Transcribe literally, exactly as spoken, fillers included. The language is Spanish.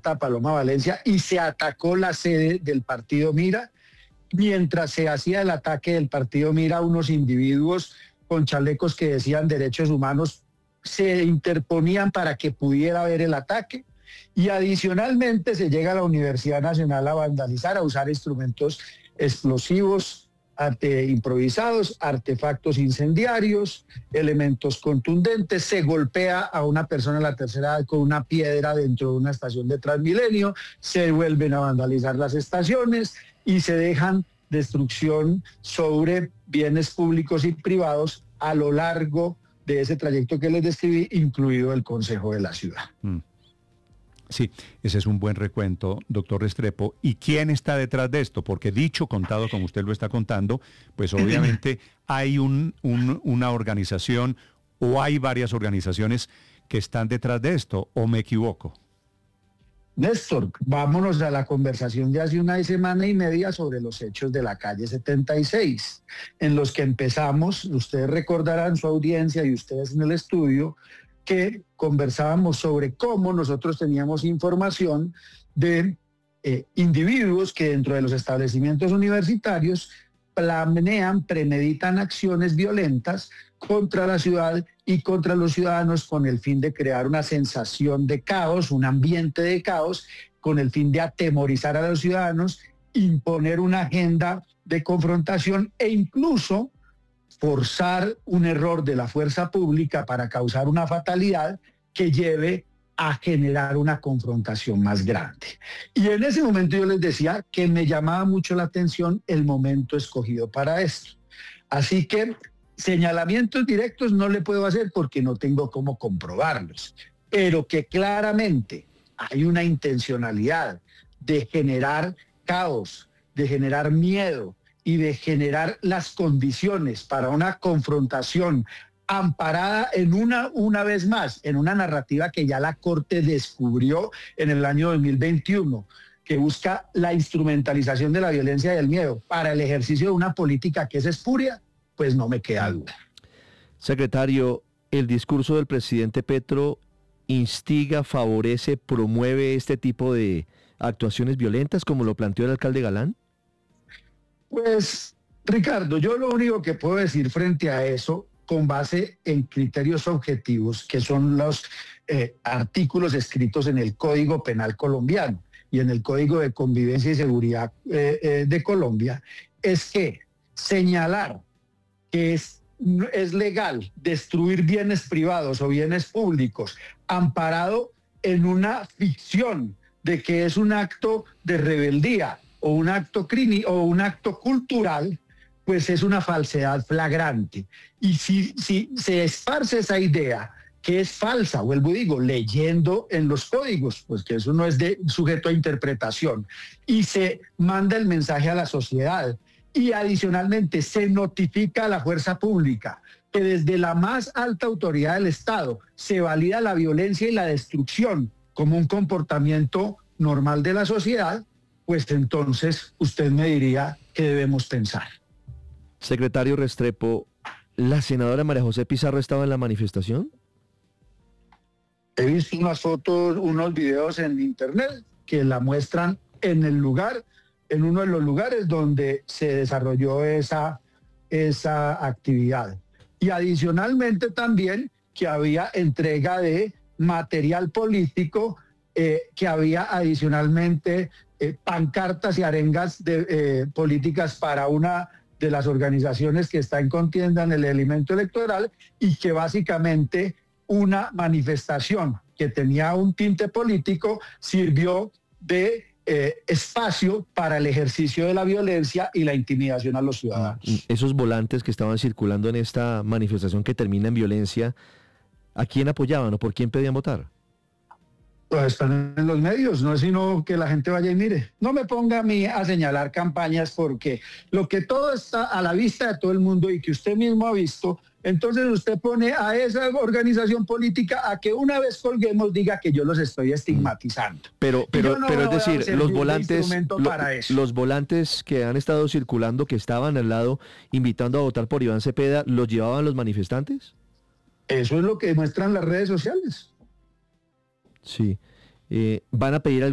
candidata Paloma Valencia y se atacó la sede del partido Mira. Mientras se hacía el ataque del partido Mira, unos individuos con chalecos que decían derechos humanos se interponían para que pudiera haber el ataque. Y adicionalmente se llega a la Universidad Nacional a vandalizar, a usar instrumentos explosivos, arte, improvisados, artefactos incendiarios, elementos contundentes. Se golpea a una persona de la tercera edad con una piedra dentro de una estación de Transmilenio, se vuelven a vandalizar las estaciones y se dejan destrucción sobre bienes públicos y privados a lo largo de ese trayecto que les describí, incluido el Consejo de la Ciudad. Mm. Sí, ese es un buen recuento, doctor Restrepo. ¿Y quién está detrás de esto? Porque dicho, contado como usted lo está contando, pues obviamente hay un, un, una organización o hay varias organizaciones que están detrás de esto, ¿o me equivoco? Néstor, vámonos a la conversación de hace una semana y media sobre los hechos de la calle setenta y seis, en los que empezamos, ustedes recordarán, su audiencia y ustedes en el estudio, que conversábamos sobre cómo nosotros teníamos información de eh, individuos que dentro de los establecimientos universitarios planean, premeditan acciones violentas contra la ciudad y contra los ciudadanos con el fin de crear una sensación de caos, un ambiente de caos, con el fin de atemorizar a los ciudadanos, imponer una agenda de confrontación e incluso forzar un error de la fuerza pública para causar una fatalidad que lleve a generar una confrontación más grande. Y en ese momento yo les decía que me llamaba mucho la atención el momento escogido para esto. Así que señalamientos directos no le puedo hacer porque no tengo cómo comprobarlos, pero que claramente hay una intencionalidad de generar caos, de generar miedo, y de generar las condiciones para una confrontación amparada en una, una vez más, en una narrativa que ya la Corte descubrió en el año dos mil veintiuno, que busca la instrumentalización de la violencia y del miedo para el ejercicio de una política que es espuria, pues no me queda duda. Secretario, el discurso del presidente Petro instiga, favorece, promueve este tipo de actuaciones violentas, como lo planteó el alcalde Galán. Pues, Ricardo, yo lo único que puedo decir frente a eso, con base en criterios objetivos, que son los eh, artículos escritos en el Código Penal colombiano y en el Código de Convivencia y Seguridad eh, eh, de Colombia, es que señalar que es, es legal destruir bienes privados o bienes públicos amparado en una ficción de que es un acto de rebeldía o un acto crini, o un acto cultural, pues es una falsedad flagrante. Y si, si se esparce esa idea, que es falsa, vuelvo y digo, leyendo en los códigos, pues que eso no es de sujeto a interpretación, y se manda el mensaje a la sociedad, y adicionalmente se notifica a la fuerza pública que desde la más alta autoridad del Estado se valida la violencia y la destrucción como un comportamiento normal de la sociedad, pues entonces usted me diría qué debemos pensar. Secretario Restrepo, ¿la senadora María José Pizarro estaba en la manifestación? He visto unas fotos, unos videos en internet que la muestran en el lugar, en uno de los lugares donde se desarrolló esa, esa actividad. Y adicionalmente también que había entrega de material político, eh, que había adicionalmente eh, pancartas y arengas de, eh, políticas para una de las organizaciones que está en contienda en el elemento electoral y que básicamente una manifestación que tenía un tinte político sirvió de eh, espacio para el ejercicio de la violencia y la intimidación a los ciudadanos. Esos volantes que estaban circulando en esta manifestación que termina en violencia, ¿a quién apoyaban o por quién pedían votar? Pues están en los medios, no es sino que la gente vaya y mire. No me ponga a mí a señalar campañas porque lo que todo está a la vista de todo el mundo y que usted mismo ha visto, entonces usted pone a esa organización política a que una vez colguemos diga que yo los estoy estigmatizando. Pero, pero, no pero es decir, los volantes, lo, para eso. los volantes que han estado circulando, que estaban al lado invitando a votar por Iván Cepeda, ¿los llevaban los manifestantes? Eso es lo que demuestran las redes sociales. Sí. Eh, ¿van a pedir